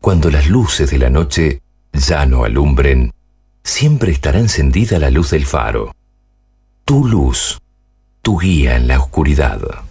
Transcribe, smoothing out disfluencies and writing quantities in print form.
Cuando las luces de la noche ya no alumbren, siempre estará encendida la luz del faro. Tu luz, tu guía en la oscuridad.